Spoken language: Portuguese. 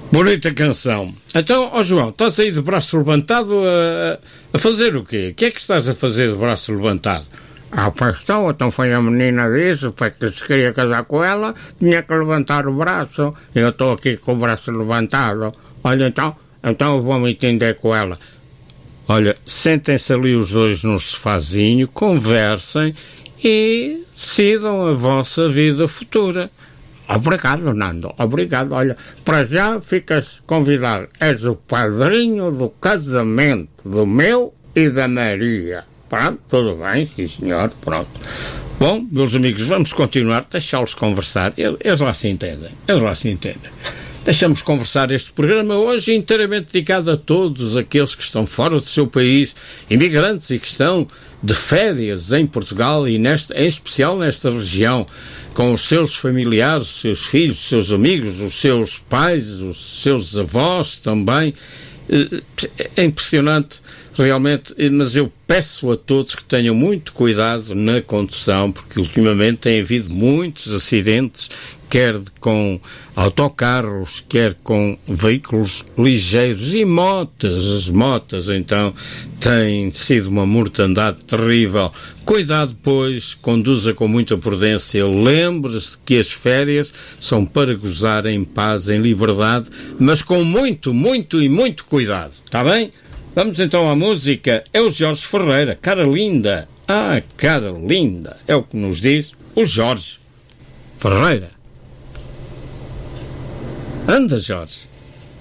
Bonita canção. Então, João, estás aí de braço levantado a fazer o quê? O que é que estás a fazer de braço levantado? Pois estou, então foi a menina disse, foi que se queria casar com ela, tinha que levantar o braço, eu estou aqui com o braço levantado. Olha, então eu vou me entender com ela. Olha, sentem-se ali os dois no sofazinho, conversem e decidam a vossa vida futura. Obrigado, Nando, obrigado. Olha, para já ficas convidado. És o padrinho do casamento do meu e da Maria. Pronto, tudo bem, sim senhor, pronto. Bom, meus amigos, vamos continuar, deixá-los conversar. Eles lá se entendem, Deixamos conversar este programa hoje inteiramente dedicado a todos aqueles que estão fora do seu país, imigrantes e que estão de férias em Portugal e em especial nesta região, com os seus familiares, os seus filhos, os seus amigos, os seus pais, os seus avós também. É impressionante realmente, mas eu peço a todos que tenham muito cuidado na condução, porque ultimamente tem havido muitos acidentes, quer com autocarros, quer com veículos ligeiros e motas. As motas, então, têm sido uma mortandade terrível. Cuidado, pois, conduza com muita prudência. Lembre-se que as férias são para gozar em paz, em liberdade, mas com muito, muito e muito cuidado. Está bem? Vamos então à música. É o Jorge Ferreira, Cara Linda. Cara Linda. É o que nos diz o Jorge Ferreira. Anda, Jorge.